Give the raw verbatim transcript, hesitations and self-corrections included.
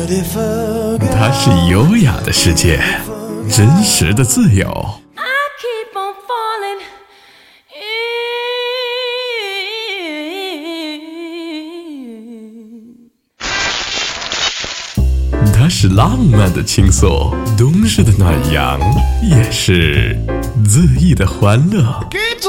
它是优雅的世界，真实的自由。它是浪漫的倾诉，冬日的暖阳，也是恣意的欢乐。